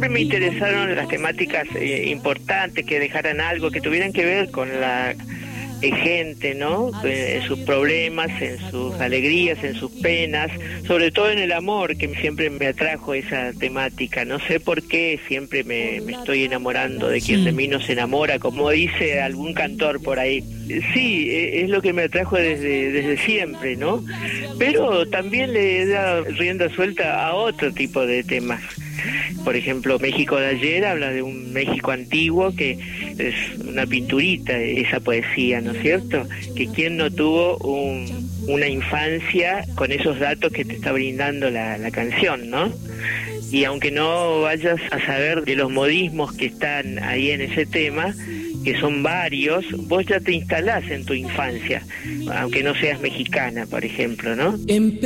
siempre me interesaron las temáticas importantes, que dejaran algo, que tuvieran que ver con la gente, ¿no? En sus problemas, en sus alegrías, en sus penas, sobre todo en el amor, que siempre me atrajo esa temática. No sé por qué siempre me estoy enamorando de quien de mí no se enamora, como dice algún cantor por ahí. Sí, es lo que me atrajo desde siempre, ¿no? Pero también le he dado rienda suelta a otro tipo de temas. Por ejemplo, México de ayer habla de un México antiguo, que es una pinturita esa poesía, ¿no es cierto? Que quién no tuvo una infancia con esos datos que te está brindando la canción, ¿no? Y aunque no vayas a saber de los modismos que están ahí en ese tema, que son varios, vos ya te instalás en tu infancia, aunque no seas mexicana, por ejemplo, ¿no?